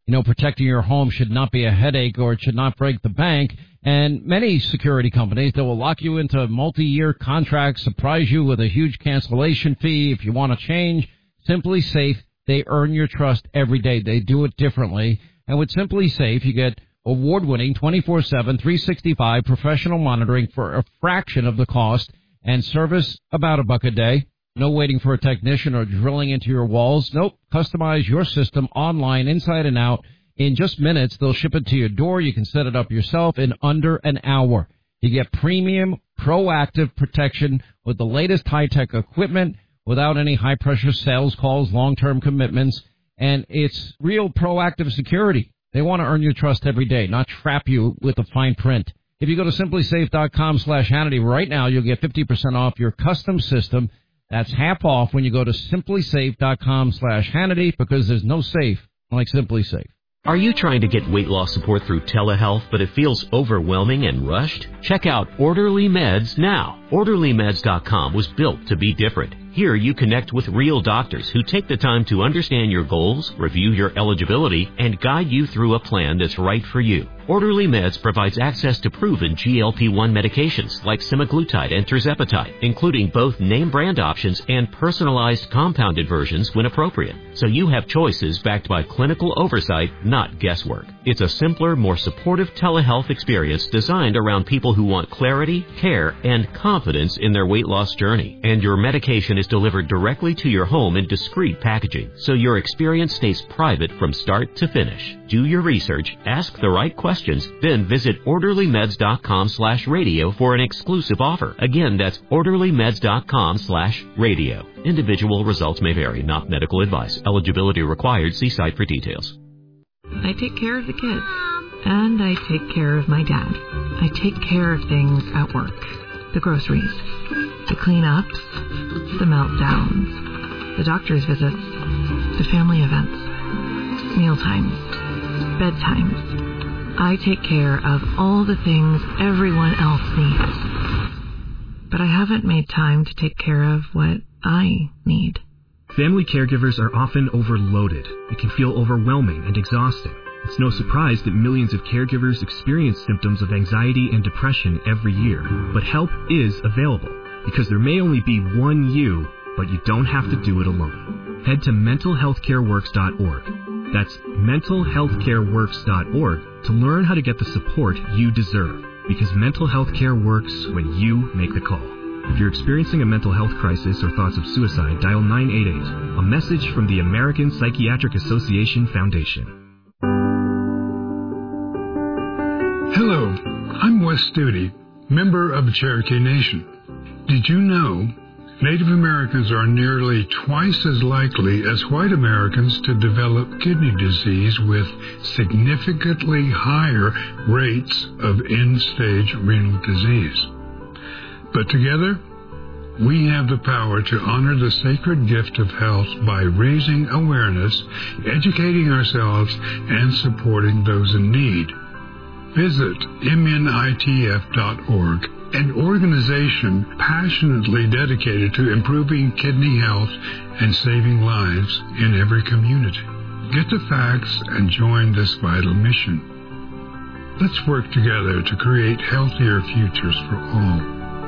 Protecting your home should not be a headache, or it should not break the bank. And many security companies, they will lock you into multi-year contracts, surprise you with a huge cancellation fee if you want to change. Simply Safe, they earn your trust every day. They do it differently. And with Simply Safe, you get award-winning 24/7, 365 professional monitoring for a fraction of the cost, and service about $1 a day. No waiting for a technician or drilling into your walls. Nope. Customize your system online, inside and out. In just minutes, they'll ship it to your door. You can set it up yourself in under an hour. You get premium, proactive protection with the latest high-tech equipment without any high-pressure sales calls, long-term commitments, and it's real proactive security. They want to earn your trust every day, not trap you with the fine print. If you go to simplysafe.com/Hannity right now, you'll get 50% off your custom system. That's half off when you go to simplysafe.com/Hannity, because there's no safe like Simply Safe. Are you trying to get weight loss support through telehealth, but it feels overwhelming and rushed? Check out Orderly Meds now. OrderlyMeds.com was built to be different. Here you connect with real doctors who take the time to understand your goals, review your eligibility, and guide you through a plan that's right for you. Orderly Meds provides access to proven GLP-1 medications like semaglutide and tirzepatide, including both name brand options and personalized compounded versions when appropriate. So you have choices backed by clinical oversight, not guesswork. It's a simpler, more supportive telehealth experience designed around people who want clarity, care, and confidence in their weight loss journey. And your medication is delivered directly to your home in discreet packaging, so your experience stays private from start to finish. Do your research, ask the right questions, then visit orderlymeds.com/radio for an exclusive offer. Again, that's orderlymeds.com/radio. Individual results may vary, not medical advice. Eligibility required. See site for details. I take care of the kids, and I take care of my dad. I take care of things at work. The groceries, the cleanups, the meltdowns, the doctor's visits, the family events, mealtimes, bedtimes. I take care of all the things everyone else needs. But I haven't made time to take care of what I need. Family caregivers are often overloaded. It can feel overwhelming and exhausting. It's no surprise that millions of caregivers experience symptoms of anxiety and depression every year. But help is available, because there may only be one you, but you don't have to do it alone. Head to mentalhealthcareworks.org. That's mentalhealthcareworks.org to learn how to get the support you deserve, because mental health care works when you make the call. If you're experiencing a mental health crisis or thoughts of suicide, dial 988. A message from the American Psychiatric Association Foundation. Hello, I'm Wes Studi, member of the Cherokee Nation. Did you know Native Americans are nearly twice as likely as white Americans to develop kidney disease, with significantly higher rates of end-stage renal disease? But together, we have the power to honor the sacred gift of health by raising awareness, educating ourselves, and supporting those in need. Visit MNITF.org, an organization passionately dedicated to improving kidney health and saving lives in every community. Get the facts and join this vital mission. Let's work together to create healthier futures for all.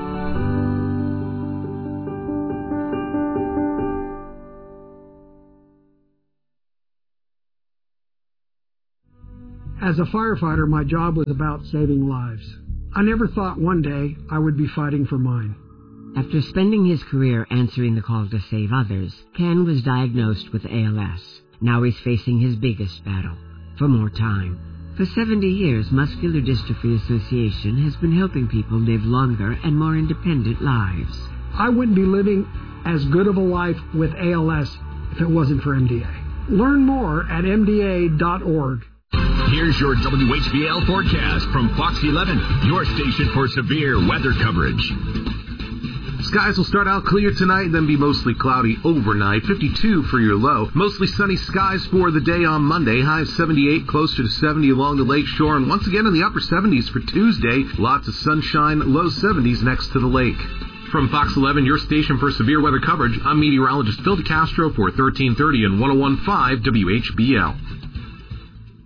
As a firefighter, my job was about saving lives. I never thought one day I would be fighting for mine. After spending his career answering the call to save others, Ken was diagnosed with ALS. Now he's facing his biggest battle, for more time. For 70 years, Muscular Dystrophy Association has been helping people live longer and more independent lives. I wouldn't be living as good of a life with ALS if it wasn't for MDA. Learn more at MDA.org. Here's your WHBL forecast from Fox 11, your station for severe weather coverage. Skies will start out clear tonight, then be mostly cloudy overnight. 52 for your low. Mostly sunny skies for the day on Monday. High of 78, closer to 70 along the lake shore. And once again in the upper 70s for Tuesday. Lots of sunshine, low 70s next to the lake. From Fox 11, your station for severe weather coverage, I'm meteorologist Phil DeCastro for 1330 and 101.5 WHBL.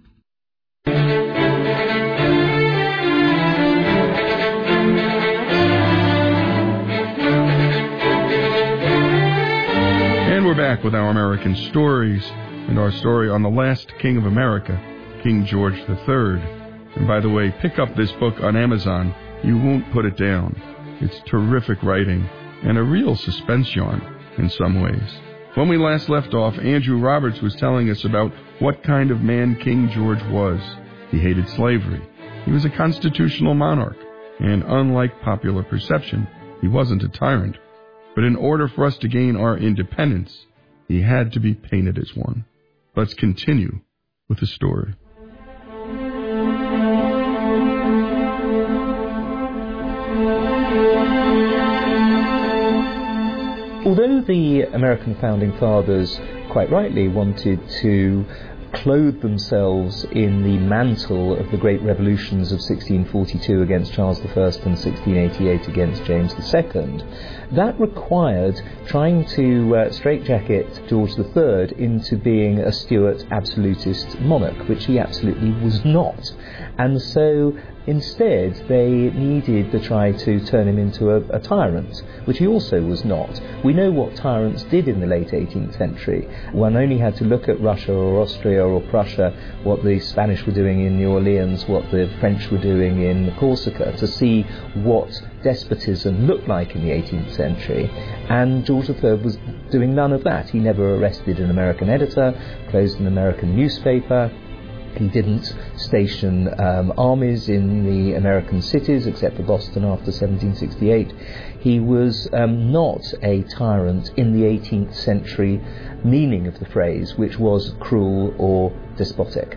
back with our American stories and our story on the last King of America, King George III. And by the way, pick up this book on Amazon. You won't put it down. It's terrific writing and a real suspense yarn in some ways. When we last left off, Andrew Roberts was telling us about what kind of man King George was. He hated slavery. He was a constitutional monarch. And unlike popular perception, he wasn't a tyrant. But in order for us to gain our independence, he had to be painted as one. Let's continue with the story. Although the American founding fathers quite rightly wanted to clothe themselves in the mantle of the great revolutions of 1642 against Charles I and 1688 against James II, that required trying to straitjacket George III into being a Stuart absolutist monarch, which he absolutely was not. And so instead they needed to try to turn him into a tyrant, which he also was not. We know what tyrants did in the late 18th century. One only had to look at Russia or Austria or Prussia, what the Spanish were doing in New Orleans, what the French were doing in Corsica, to see what despotism looked like in the 18th century. And George III was doing none of that. He never arrested an American editor, closed an American newspaper. He didn't station armies in the American cities, except for Boston after 1768. He was not a tyrant in the 18th century meaning of the phrase, which was cruel or despotic.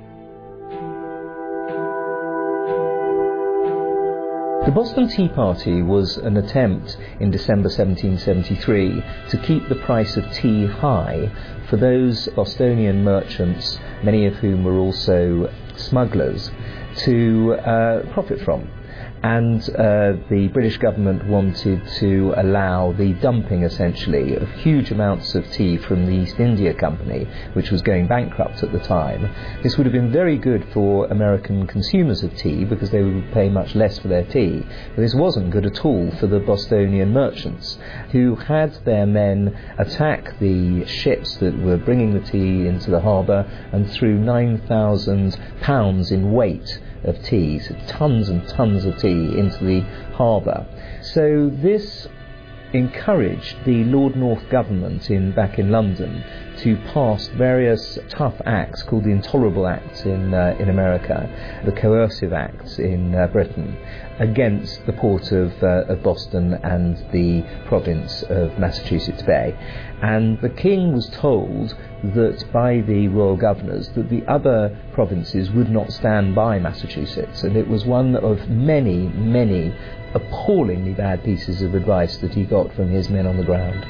The Boston Tea Party was an attempt in December 1773 to keep the price of tea high for those Bostonian merchants, many of whom were also smugglers, to profit from. And the British government wanted to allow the dumping, essentially, of huge amounts of tea from the East India Company, which was going bankrupt at the time. This would have been very good for American consumers of tea, because they would pay much less for their tea. But this wasn't good at all for the Bostonian merchants, who had their men attack the ships that were bringing the tea into the harbour and threw 9,000 pounds in weight of tea, so tons and tons of tea into the harbour. So this encouraged the Lord North government back in London to pass various tough acts called the Intolerable Acts in America, the Coercive Acts in Britain, against the port of Boston and the province of Massachusetts Bay. And the king was told that by the royal governors that the other provinces would not stand by Massachusetts, and it was one of many, many appallingly bad pieces of advice that he got from his men on the ground.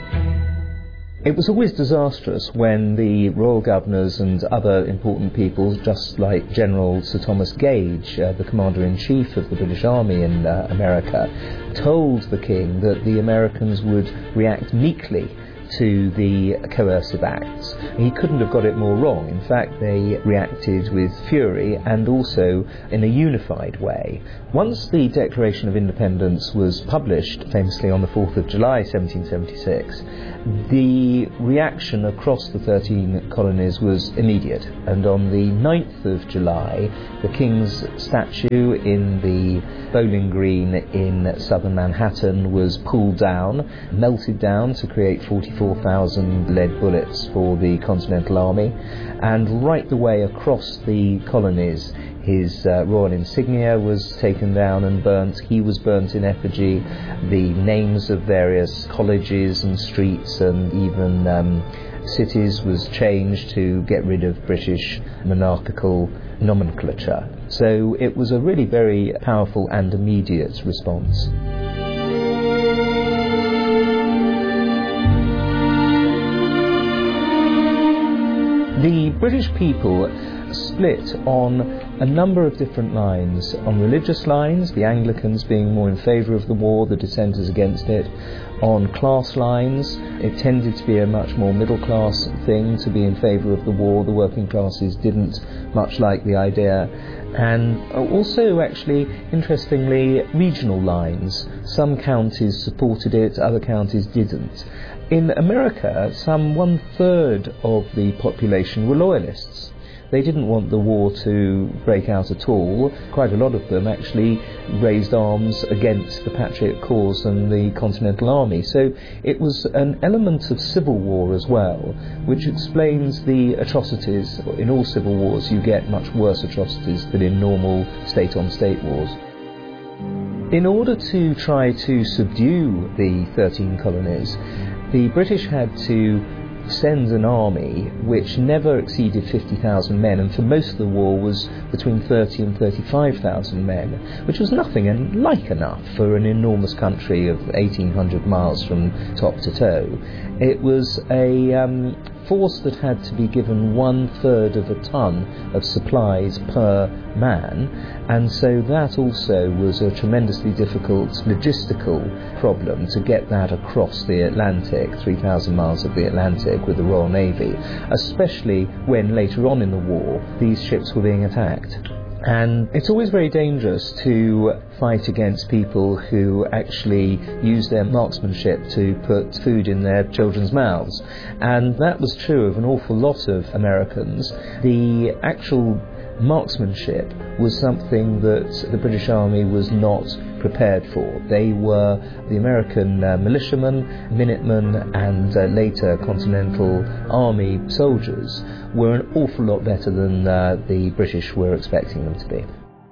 It was always disastrous when the royal governors and other important people, just like General Sir Thomas Gage, the Commander-in-Chief of the British Army in America, told the king that the Americans would react meekly to the coercive acts. He couldn't have got it more wrong. In fact, they reacted with fury and also in a unified way. Once the Declaration of Independence was published, famously on the 4th of July 1776, the reaction across the 13 colonies was immediate, and on the 9th of July the King's statue in the Bowling Green in southern Manhattan was pulled down, melted down to create 44,000 lead bullets for the Continental Army, and right the way across the colonies his royal insignia was taken down and burnt. He was burnt in effigy. The names of various colleges and streets and even cities was changed to get rid of British monarchical nomenclature. So it was a really very powerful and immediate response. The British people split on a number of different lines. On religious lines, the Anglicans being more in favour of the war, the dissenters against it. On class lines, it tended to be a much more middle-class thing to be in favour of the war. The working classes didn't much like the idea. And also, actually, interestingly, regional lines. Some counties supported it, other counties didn't. In America, some 1/3 of the population were loyalists. They didn't want the war to break out at all. Quite a lot of them actually raised arms against the Patriot cause and the Continental Army. So it was an element of civil war as well, which explains the atrocities. In all civil wars, you get much worse atrocities than in normal state-on-state wars. In order to try to subdue the 13 colonies, the British had to send an army which never exceeded 50,000 men, and for most of the war was between 30 and 35,000 men, which was nothing and like enough for an enormous country of 1,800 miles from top to toe. It was a force that had to be given 1/3 of a ton of supplies per man, and so that also was a tremendously difficult logistical problem to get that across the Atlantic, 3,000 miles of the Atlantic with the Royal Navy, especially when later on in the war these ships were being attacked. And it's always very dangerous to fight against people who actually use their marksmanship to put food in their children's mouths. And that was true of an awful lot of Americans. The actual marksmanship was something that the British Army was not prepared for. They were the American militiamen, Minutemen, and later Continental Army soldiers were an awful lot better than the British were expecting them to be.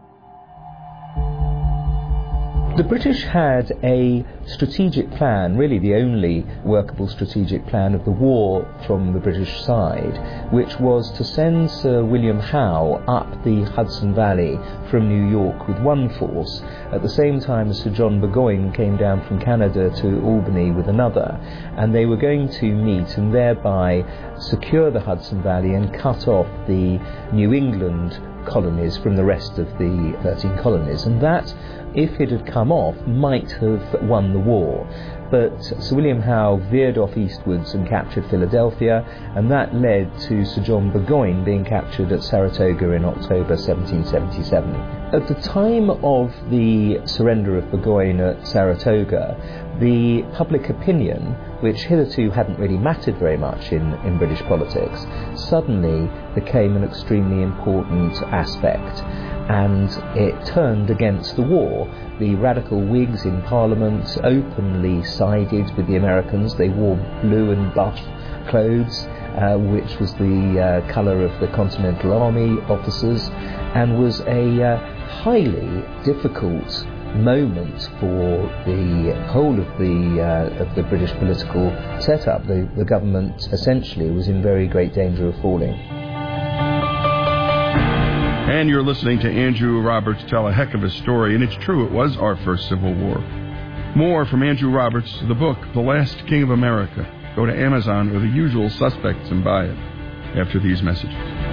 The British had a strategic plan, really the only workable strategic plan of the war from the British side, which was to send Sir William Howe up the Hudson Valley from New York with one force, at the same time as Sir John Burgoyne came down from Canada to Albany with another, and they were going to meet and thereby secure the Hudson Valley and cut off the New England colonies from the rest of the 13 colonies, and that, if it had come off, might have won the war. But Sir William Howe veered off eastwards and captured Philadelphia, and that led to Sir John Burgoyne being captured at Saratoga in October 1777. At the time of the surrender of Burgoyne at Saratoga, the public opinion, which hitherto hadn't really mattered very much in British politics, suddenly became an extremely important aspect, and it turned against the war. The radical Whigs in Parliament openly sided with the Americans. They wore blue and buff clothes, which was the colour of the Continental Army officers, and was a highly difficult moment for the whole of the British political setup. The government essentially was in very great danger of falling. And you're listening to Andrew Roberts tell a heck of a story, and it's true, it was our first Civil War. More from Andrew Roberts, the book, The Last King of America. Go to Amazon or the usual suspects and buy it after these messages.